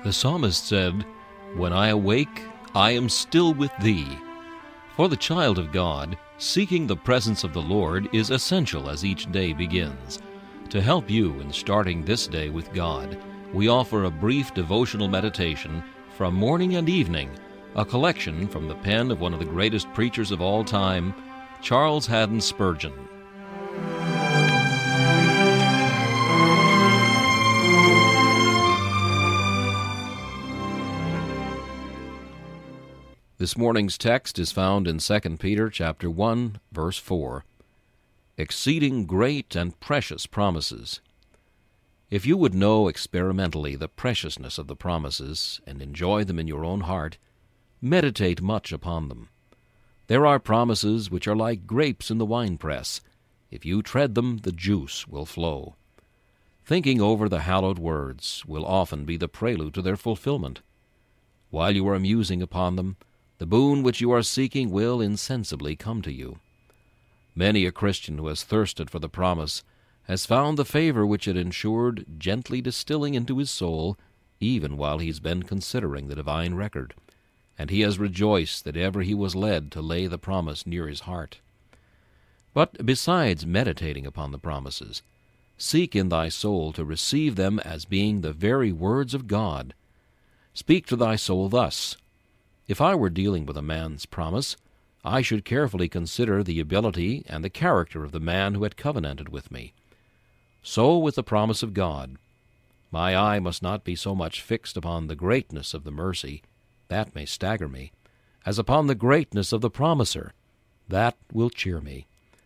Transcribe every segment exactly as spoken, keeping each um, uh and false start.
The psalmist said, "When I awake, I am still with thee." For the child of God, seeking the presence of the Lord is essential as each day begins. To help you in starting this day with God, we offer a brief devotional meditation from morning and evening, a collection from the pen of one of the greatest preachers of all time, Charles Haddon Spurgeon. This morning's text is found in Second Peter chapter one, verse four. Exceeding great and precious promises. If you would know experimentally the preciousness of the promises and enjoy them in your own heart, meditate much upon them. There are promises which are like grapes in the winepress. If you tread them, the juice will flow. Thinking over the hallowed words will often be the prelude to their fulfillment. While you are musing upon them, the boon which you are seeking will insensibly come to you. Many a Christian who has thirsted for the promise has found the favor which it ensured gently distilling into his soul, even while he's been considering the divine record, and he has rejoiced that ever he was led to lay the promise near his heart. But besides meditating upon the promises, seek in thy soul to receive them as being the very words of God. Speak to thy soul thus: If I were dealing with a man's promise, I should carefully consider the ability and the character of the man who had covenanted with me. So with the promise of God. My eye must not be so much fixed upon the greatness of the mercy, that may stagger me, as upon the greatness of the promiser, that will cheer me.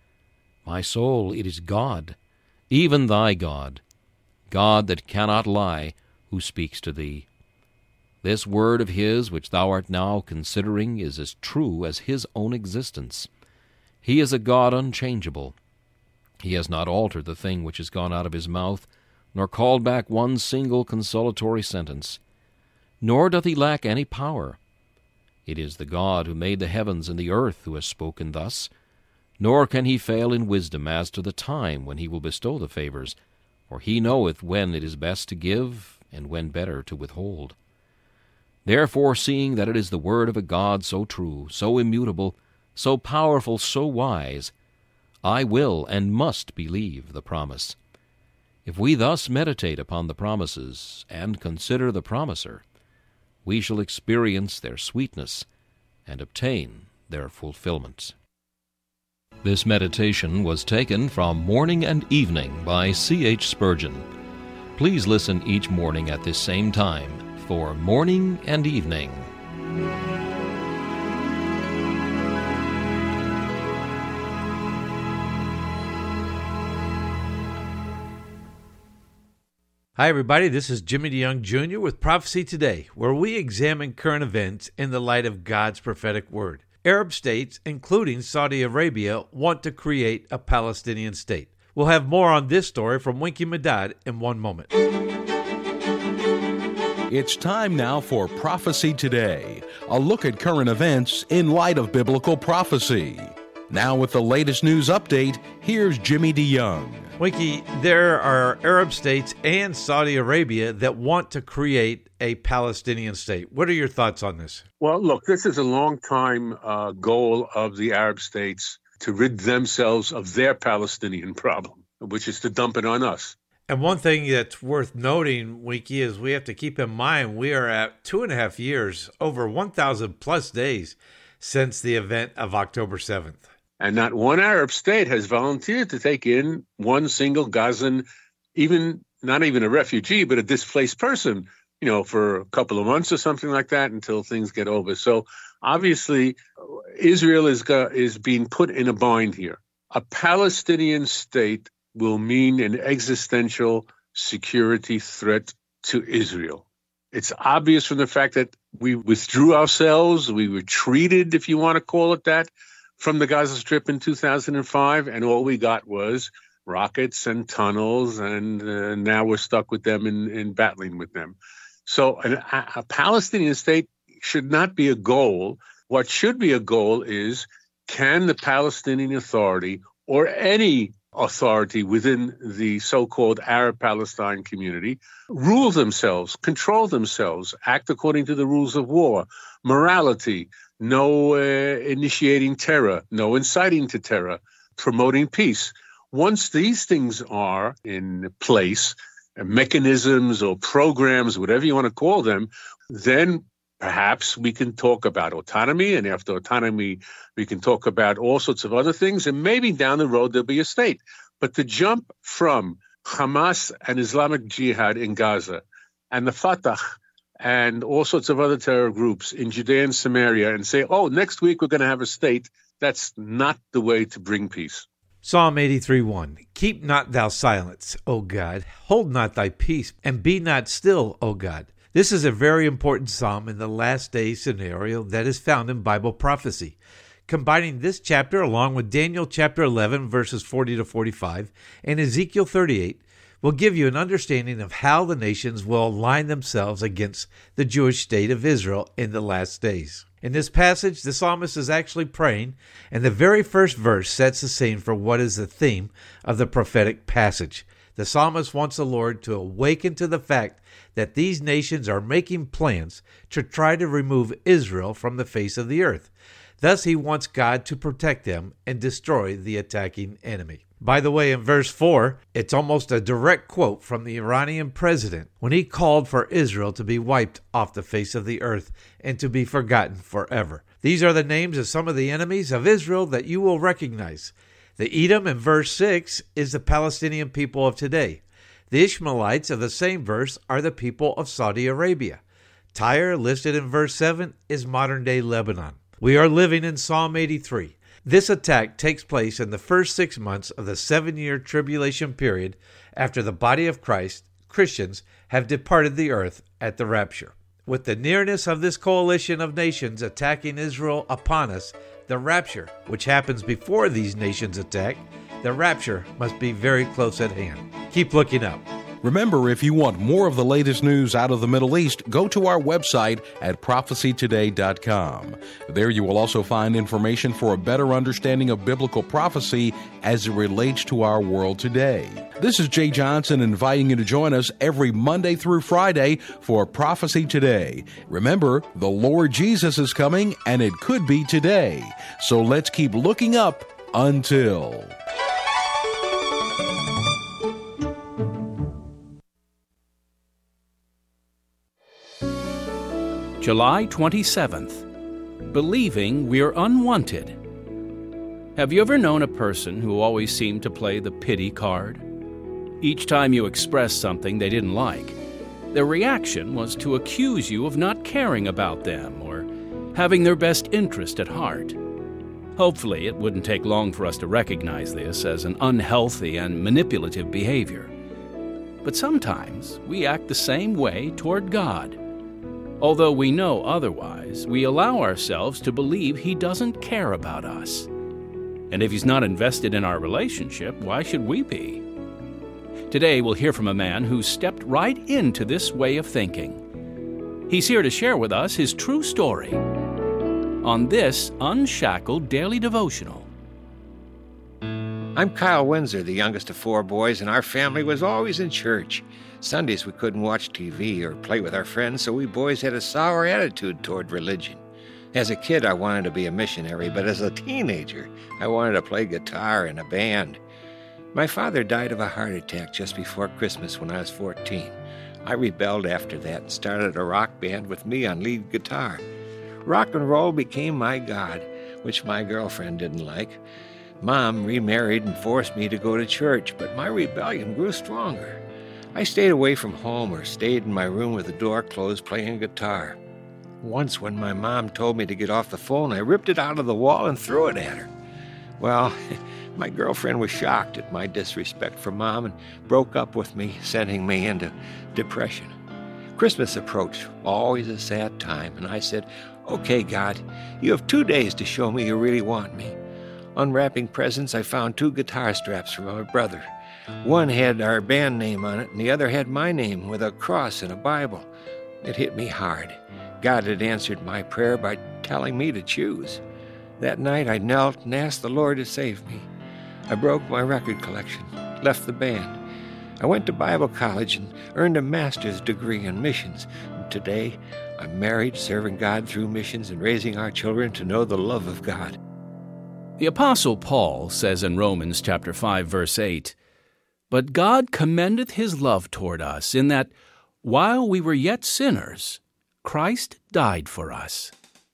My soul, it is God, even thy God, God that cannot lie, who speaks to thee. This word of his which thou art now considering is as true as his own existence. He is a God unchangeable. He has not altered the thing which has gone out of his mouth, nor called back one single consolatory sentence. Nor doth he lack any power. It is the God who made the heavens and the earth who has spoken thus, nor can he fail in wisdom as to the time when he will bestow the favors, for he knoweth when it is best to give, and when better to withhold. Therefore, seeing that it is the word of a God so true, so immutable, so powerful, so wise, I will and must believe the promise. If we thus meditate upon the promises and consider the promiser, we shall experience their sweetness and obtain their fulfillment. This meditation was taken from Morning and Evening by C H Spurgeon. Please listen each morning at this same time for Morning and Evening. Hi, everybody. This is Jimmy DeYoung Junior with Prophecy Today, where we examine current events in the light of God's prophetic word. Arab states, including Saudi Arabia, want to create a Palestinian state. We'll have more on this story from Winky Medad in one moment. It's time now for Prophecy Today, a look at current events in light of biblical prophecy. Now with the latest news update, here's Jimmy DeYoung. Winky, there are Arab states and Saudi Arabia that want to create a Palestinian state. What are your thoughts on this? Well, look, this is a long-time uh, goal of the Arab states to rid themselves of their Palestinian problem, which is to dump it on us. And one thing that's worth noting, Winky, is we have to keep in mind we are at two and a half years, over one thousand plus days since the event of October seventh. And not one Arab state has volunteered to take in one single Gazan, even not even a refugee, but a displaced person, you know, for a couple of months or something like that until things get over. So obviously, Israel is is being put in a bind here. A Palestinian state will mean an existential security threat to Israel. It's obvious from the fact that we withdrew ourselves, we retreated, if you want to call it that, from the Gaza Strip in two thousand five, and all we got was rockets and tunnels, and uh, now we're stuck with them and in, in battling with them. So an, a, a Palestinian state should not be a goal. What should be a goal is, can the Palestinian Authority or any authority within the so-called Arab Palestine community rule themselves, control themselves, act according to the rules of war, morality, no uh, initiating terror, no inciting to terror, promoting peace. Once these things are in place, mechanisms or programs, whatever you want to call them, then perhaps we can talk about autonomy, and after autonomy, we can talk about all sorts of other things, and maybe down the road there'll be a state. But the jump from Hamas and Islamic Jihad in Gaza and the Fatah and all sorts of other terror groups in Judea and Samaria and say, oh, next week we're going to have a state, that's not the way to bring peace. Psalm eighty-three one, Keep not thou silence, O God, hold not thy peace, and be not still, O God. This is a very important psalm in the last day scenario that is found in Bible prophecy. Combining this chapter along with Daniel chapter eleven, verses forty to forty-five, and Ezekiel thirty-eight will give you an understanding of how the nations will align themselves against the Jewish state of Israel in the last days. In this passage, the psalmist is actually praying, and the very first verse sets the scene for what is the theme of the prophetic passage. The psalmist wants the Lord to awaken to the fact that these nations are making plans to try to remove Israel from the face of the earth. Thus, he wants God to protect them and destroy the attacking enemy. By the way, in verse four, it's almost a direct quote from the Iranian president when he called for Israel to be wiped off the face of the earth and to be forgotten forever. These are the names of some of the enemies of Israel that you will recognize. The Edom in verse six is the Palestinian people of today. The Ishmaelites of the same verse are the people of Saudi Arabia. Tyre, listed in verse seven, is modern-day Lebanon. We are living in Psalm eighty-three. This attack takes place in the first six months of the seven-year tribulation period after the body of Christ, Christians, have departed the earth at the rapture. With the nearness of this coalition of nations attacking Israel upon us, the rapture, which happens before these nations attack, the rapture must be very close at hand. Keep looking up. Remember, if you want more of the latest news out of the Middle East, go to our website at prophecy today dot com. There you will also find information for a better understanding of biblical prophecy as it relates to our world today. This is Jay Johnson inviting you to join us every Monday through Friday for Prophecy Today. Remember, the Lord Jesus is coming, and it could be today. So let's keep looking up until... July twenty-seventh, Believing We're Unwanted. Have you ever known a person who always seemed to play the pity card? Each time you expressed something they didn't like, their reaction was to accuse you of not caring about them or having their best interest at heart. Hopefully, it wouldn't take long for us to recognize this as an unhealthy and manipulative behavior. But sometimes we act the same way toward God. Although we know otherwise, we allow ourselves to believe He doesn't care about us. And if He's not invested in our relationship, why should we be? Today, we'll hear from a man who stepped right into this way of thinking. He's here to share with us his true story on this Unshackled Daily Devotional. I'm Kyle Windsor, the youngest of four boys, and our family was always in church. Sundays we couldn't watch T V or play with our friends, so we boys had a sour attitude toward religion. As a kid, I wanted to be a missionary, but as a teenager, I wanted to play guitar in a band. My father died of a heart attack just before Christmas when I was fourteen. I rebelled after that and started a rock band with me on lead guitar. Rock and roll became my god, which my girlfriend didn't like. Mom remarried and forced me to go to church, but my rebellion grew stronger. I stayed away from home or stayed in my room with the door closed playing guitar. Once when my mom told me to get off the phone, I ripped it out of the wall and threw it at her. Well, my girlfriend was shocked at my disrespect for Mom and broke up with me, sending me into depression. Christmas approached, always a sad time, and I said, "Okay, God, you have two days to show me you really want me." Unwrapping presents, I found two guitar straps from my brother. One had our band name on it, and the other had my name with a cross and a Bible. It hit me hard. God had answered my prayer by telling me to choose. That night I knelt and asked the Lord to save me. I broke my record collection, left the band. I went to Bible college and earned a master's degree in missions. And today, I'm married, serving God through missions and raising our children to know the love of God. The Apostle Paul says in Romans chapter five, verse eight, "But God commendeth his love toward us, in that, while we were yet sinners, Christ died for us."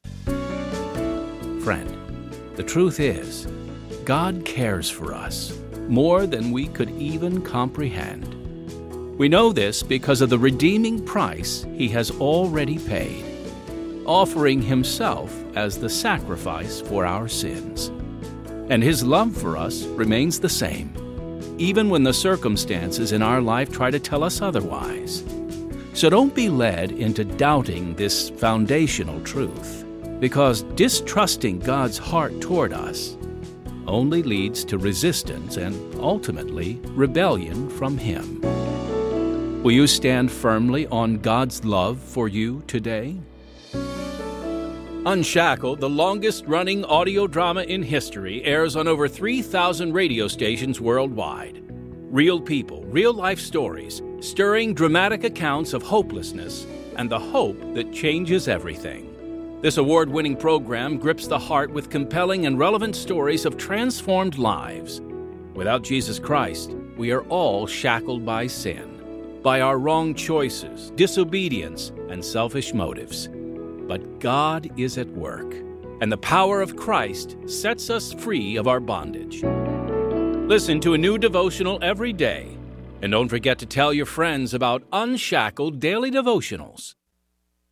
Friend, the truth is, God cares for us more than we could even comprehend. We know this because of the redeeming price he has already paid, offering himself as the sacrifice for our sins. And his love for us remains the same, even when the circumstances in our life try to tell us otherwise. So don't be led into doubting this foundational truth, because distrusting God's heart toward us only leads to resistance and ultimately rebellion from him. Will you stand firmly on God's love for you today? Unshackled, the longest-running audio drama in history, airs on over three thousand radio stations worldwide. Real people, real-life stories, stirring dramatic accounts of hopelessness and the hope that changes everything. This award-winning program grips the heart with compelling and relevant stories of transformed lives. Without Jesus Christ, we are all shackled by sin, by our wrong choices, disobedience, and selfish motives. But God is at work, and the power of Christ sets us free of our bondage. Listen to a new devotional every day, and don't forget to tell your friends about Unshackled Daily Devotionals.